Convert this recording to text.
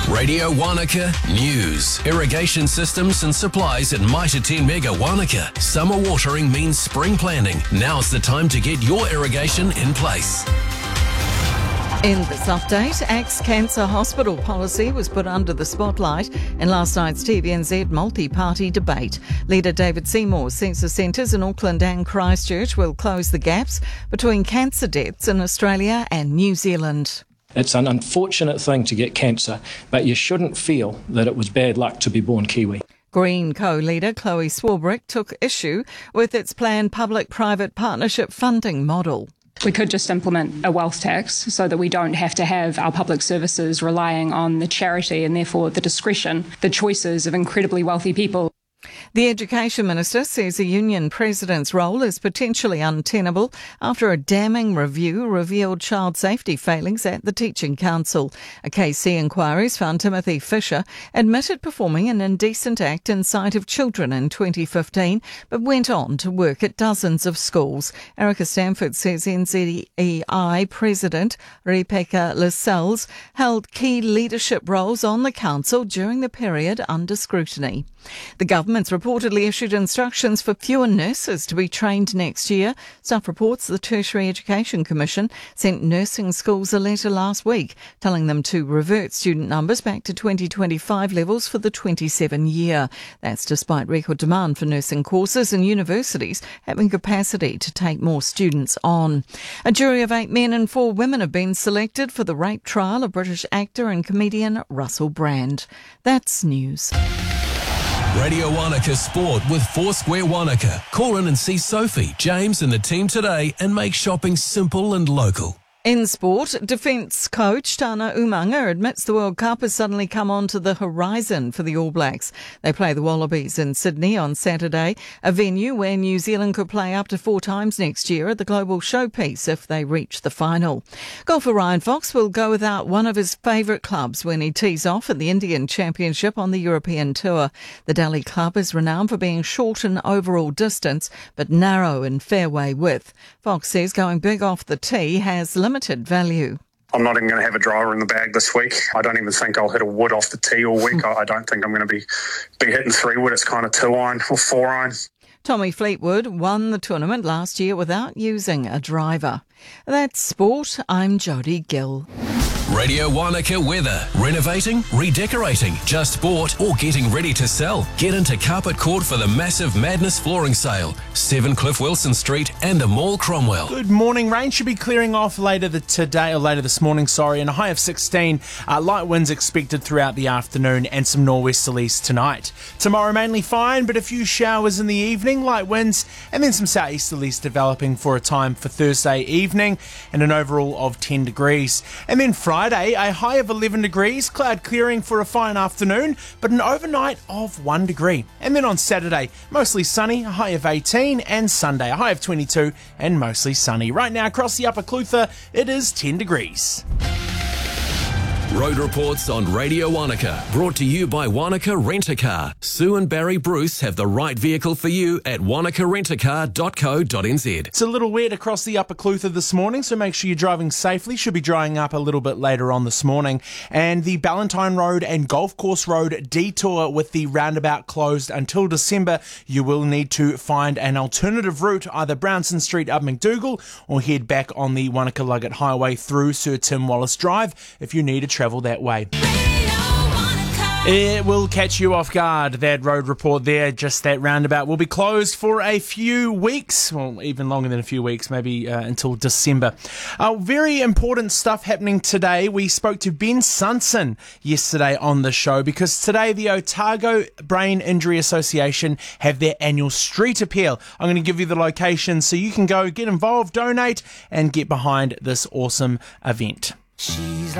Radio Wanaka News. Irrigation systems and supplies at Mitre 10 Mega Wanaka. Summer watering means spring planting. Now's the time to get your irrigation in place. In this update, Axe Cancer Hospital policy was put under the spotlight in last night's TVNZ multi-party debate. Leader David Seymour says the centres in Auckland and Christchurch will close the gaps between cancer deaths in Australia and New Zealand. It's an unfortunate thing to get cancer, but you shouldn't feel that it was bad luck to be born Kiwi. Green co-leader Chloe Swarbrick took issue with its planned public-private partnership funding model. We could just implement a wealth tax so that we don't have to have our public services relying on the charity and therefore the discretion, the choices of incredibly wealthy people. The Education Minister says a union president's role is potentially untenable after a damning review revealed child safety failings at the Teaching Council. A KC inquiry's found Timothy Fisher admitted performing an indecent act in sight of children in 2015, but went on to work at dozens of schools. Erica Stanford says NZEI President Rebecca Lascelles held key leadership roles on the council during the period under scrutiny. The government's reportedly issued instructions for fewer nurses to be trained next year. Stuff reports the Tertiary Education Commission sent nursing schools a letter last week telling them to revert student numbers back to 2025 levels for the 27 year. That's despite record demand for nursing courses and universities having capacity to take more students on. A jury of 8 men and 4 women have been selected for the rape trial of British actor and comedian Russell Brand. That's news. Radio Wanaka Sport with Foursquare Wanaka. Call in and see Sophie, James and the team today and make shopping simple and local. In sport, defence coach Tana Umanga admits the World Cup has suddenly come onto the horizon for the All Blacks. They play the Wallabies in Sydney on Saturday, a venue where New Zealand could play up to 4 times next year at the Global Showpiece if they reach the final. Golfer Ryan Fox will go without one of his favourite clubs when he tees off at the Indian Championship on the European Tour. The Delhi club is renowned for being short in overall distance but narrow in fairway width. Fox says going big off the tee has limited value. I'm not even going to have a driver in the bag this week. I don't even think I'll hit a wood off the tee all week. I don't think I'm going to be hitting 3 wood. It's kind of 2-iron or 4-iron. Tommy Fleetwood won the tournament last year without using a driver. That's sport. I'm Jodie Gill. Radio Wanaka weather. Renovating, redecorating, just bought or getting ready to sell. Get into Carpet Court for the massive Madness flooring sale. 7 Cliff Wilson Street and the Mall Cromwell. Good morning. Rain should be clearing off later this morning, and a high of 16. Light winds expected throughout the afternoon and some nor'westerlies tonight. Tomorrow mainly fine, but a few showers in the evening, light winds, and then some southeasterlies developing for a time for Thursday evening and an overall of 10 degrees. And then Friday, a high of 11 degrees, cloud clearing for a fine afternoon, but an overnight of 1 degree. And then on Saturday, mostly sunny, a high of 18, and Sunday, a high of 22 and mostly sunny. Right now across the Upper Clutha, it is 10 degrees. Road reports on Radio Wanaka, brought to you by Wanaka Rent-A-Car. Sue and Barry Bruce have the right vehicle for you at wanakarentacar.co.nz. It's a little wet across the Upper Clutha this morning, so make sure you're driving safely. Should be drying up a little bit later on this morning. And the Ballantyne Road and Golf Course Road detour with the roundabout closed until December. You will need to find an alternative route, either Brownson Street up McDougall or head back on the Wanaka-Luggett Highway through Sir Tim Wallace Drive if you need to travel that way. It will catch you off guard, that road report there. Just that roundabout will be closed for a few weeks, well, even longer than a few weeks, maybe until December. Very important stuff happening today. We spoke to Ben Sunson yesterday on the show because today the Otago Brain Injury Association have their annual street appeal. I'm going to give you the location so you can go get involved, donate, and get behind this awesome event.